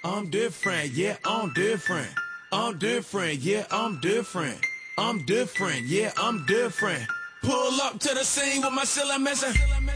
I'm different, yeah, I'm different. I'm different, yeah, I'm different. I'm different, yeah, I'm different. Pull up to the scene with my silly missing.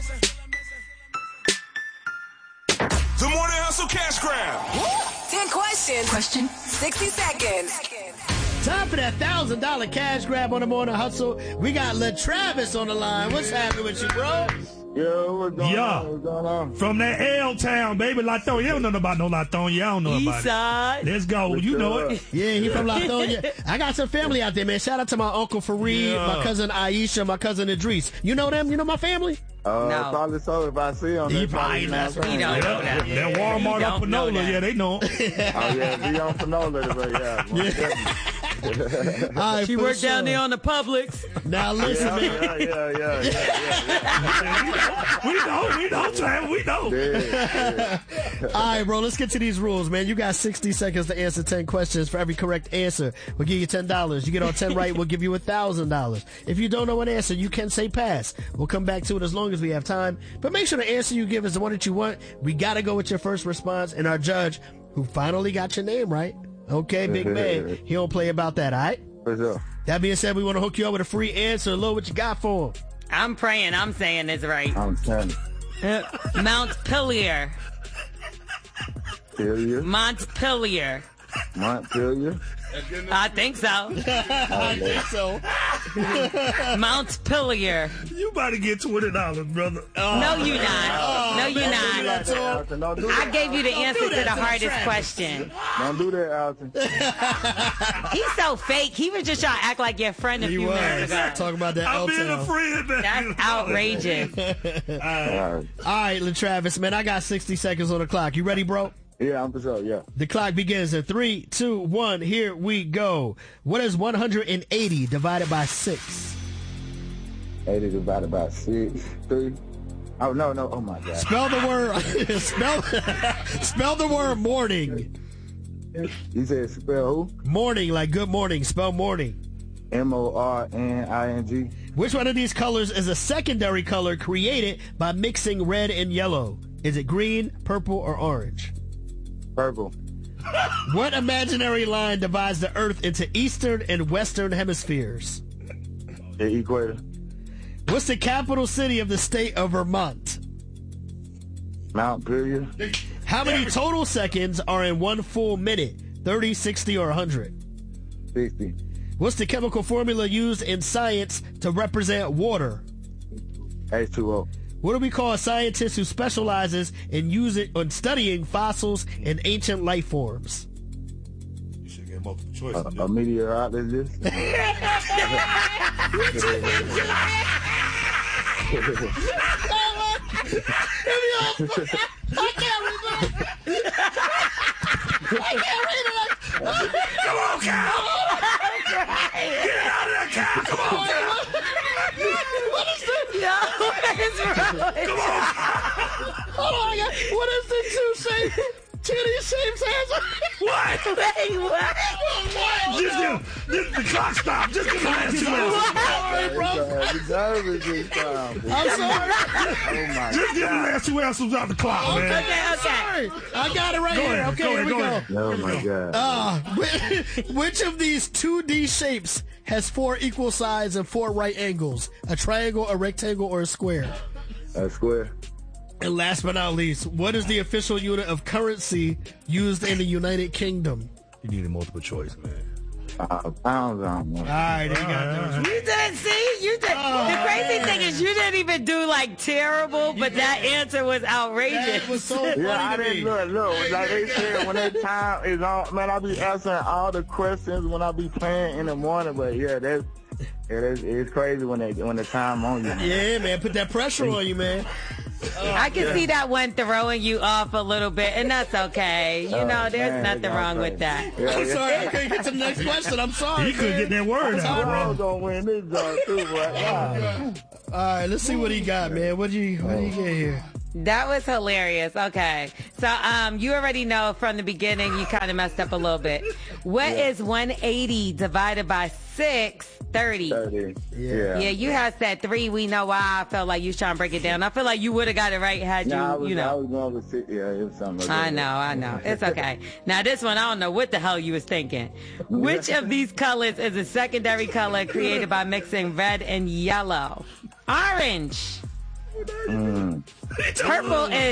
The Morning Hustle Cash Grab. 10 questions. Question 60 seconds. Time for that $1,000 cash grab on the Morning Hustle. We got LaTravis on the line. What's happening with you, bro? Yo, what's going on? What's going on? From that L-Town, baby, Latonia. You don't know about no Latonia. I don't know about Eastside. it. Let's go. You know it. Yeah, he from Latonia. I got some family out there, man. Shout out to my Uncle Fareed, my cousin Aisha, my cousin Idris. You know them? You know my family? No. Probably so if I see them. He probably knows. We don't know that. That Walmart on Panola, yeah, they know. Oh, yeah, be on Panola, but yeah. Right, She worked down there on the Publix. Now listen, man. Yeah. We know, Travis, we know. Yeah. All right, bro, let's get to these rules, man. You got 60 seconds to answer 10 questions. For every correct answer, we'll give you $10. You get all 10 right, we'll give you $1,000. If you don't know an answer, you can say pass. We'll come back to it as long as we have time. But make sure the answer you give is the one that you want. We got to go with your first response. And our judge, who finally got your name right, okay, big man, he don't play about that, all right? For sure. That being said, we want to hook you up with a free answer. Lil, what you got for him? I'm praying I'm saying this right. I'm telling you. Montpelier. Montpelier. Montpelier? I think so. I think so. Montpelier. You about to get $20, brother. No, you're not. No, you're not. Don't do that. I gave you the answer to the hardest question. Don't do that, Alton. He's so fake. He was just trying to act like your friend a He few minutes was ago. talking about that I'm being a L-Town. friend, man. That's outrageous. All right. All right, LaTravis, man, I got 60 seconds on the clock. You ready, bro? Yeah, I'm for sure, yeah. The clock begins in 3, 2, 1. Here we go. What is 180 divided by 6? 80 divided by 6. 3. Oh, no. Oh, my God. Spell the word. spell the word morning. You said spell who? Morning, like good morning. Spell morning. Morning. Which one of these colors is a secondary color created by mixing red and yellow? Is it green, purple, or orange? Purple. What imaginary line divides the Earth into eastern and western hemispheres? The equator. What's the capital city of the state of Vermont? Montpelier. How many total seconds are in one full minute? 30, 60, or 100? 60. What's the chemical formula used in science to represent water? H2O. What do we call a scientist who specializes in studying fossils and ancient life forms? You should get multiple choice. A meteorologist. I can't read it. Come on, Cal! Get out of there, Cal! Come on, Cal! What is this? No, what is wrong with you? Hold on, what is the titty shapes answer? What? Wait, what? Just the clock stopped. Just give me that 2 answers. Sorry, bro. You nervous this time. I'm sorry. Oh, my Just give me the last 2 answers out the clock, man. Okay. Sorry. I got it right Go here. ahead, Okay, go here we ahead, go. go Oh, my God. Which of these 2D shapes has 4 equal sides and 4 right angles? A triangle, a rectangle, or a square? A square. And last but not least, what is the official unit of currency used in the United Kingdom? You need a multiple choice, man. Pounds on All right, there you go. You didn't see? You did. The crazy thing is you didn't even do like terrible, but that answer was outrageous. That was so funny Yeah, I to me. didn't look. Like they said, when that time is on, man, I be answering all the questions when I be playing in the morning. But yeah, it's crazy when the time on you. Yeah, man, put that pressure on you, man. I can see that one throwing you off a little bit, and that's okay. You know, there's man, nothing wrong with that. I'm sorry, I couldn't get to the next question. I'm sorry. He couldn't get that word out, I bro. was gonna win this job too, boy. Yeah. All right, let's see what he got, man. What do you get here? That was hilarious. Okay. So you already know from the beginning you kind of messed up a little bit. What is 180 divided by 630? 30. Yeah, you had said 3. We know why. I felt like you was trying to break it down. I feel like you would have got it right had you, I was know. going with 6. Yeah, it was something like I that. know. It's okay. Now this one, I don't know what the hell you was thinking. Which of these colors is a secondary color created by mixing red and yellow? Orange. Purple is